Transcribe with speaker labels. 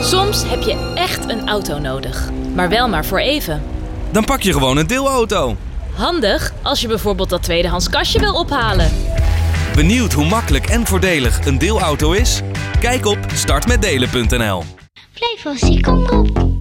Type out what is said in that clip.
Speaker 1: Soms heb je echt een auto nodig, maar wel maar voor even.
Speaker 2: Dan pak je gewoon een deelauto.
Speaker 1: Handig als je bijvoorbeeld dat tweedehands kastje wil ophalen.
Speaker 2: Benieuwd hoe makkelijk en voordelig een deelauto is? Kijk op startmetdelen.nl.
Speaker 3: Flevo's, kom op.